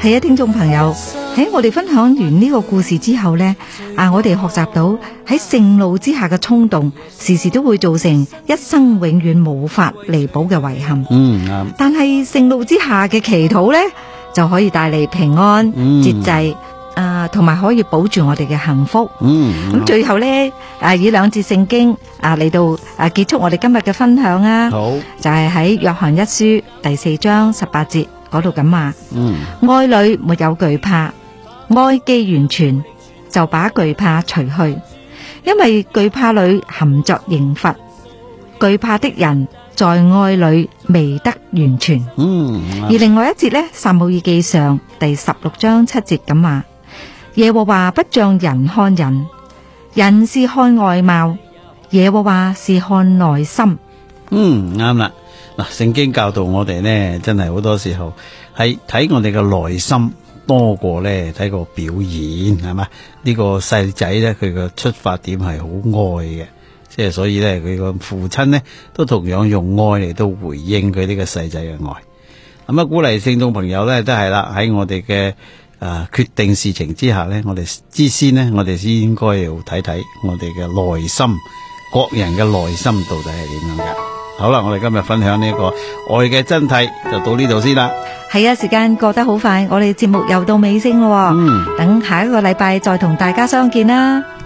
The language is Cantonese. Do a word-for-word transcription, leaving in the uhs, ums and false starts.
係啊，聽眾朋友，喺我哋分享完呢個故事之後呢，啊，我哋學習到喺盛怒之下嘅衝動，時時都會造成一生永遠無法彌補嘅遺憾。 嗯，啱。但係盛怒之下嘅祈禱呢，就可以帶嚟平安、 嗯、 節制，啊，同埋可以保住我哋嘅幸福。 嗯， 咁最後呢，啊，以兩節聖經啊嚟到啊結束我哋今日嘅分享啊。 好， 就係喺約翰一書第四章十八節嗰度咁話。 嗯， 愛裏沒有懼怕，愛既完全，就把懼怕除去，因為懼怕裏含着刑罰，懼怕的人在愛裏未得完全。 嗯， 而另外一節呢，撒母耳記上第十六章七節咁話，耶和華不像人看人，人是看外貌，耶和華是看內心。 嗯，啱啦。嗱，聖經教導我哋呢，真係好多時候係睇我哋嘅內心多過呢睇個表演，係嘛？呢個細仔呢，佢嘅出發點係好愛嘅，即係所以呢，佢個父親呢都同樣用愛嚟到回應佢呢個細仔嘅愛。咁啊，鼓勵聽眾朋友呢，都係啦，喺我哋嘅誒決定事情之下呢，我哋之先呢，我哋先應該要睇睇我哋嘅內心，各人嘅內心到底係點樣噶。好啦，我哋今日分享呢個愛嘅真諦就到呢度先啦。 係啊，時間過得好快，我哋節目又到尾聲咯。嗯，等下一個禮拜再同大家相見啦。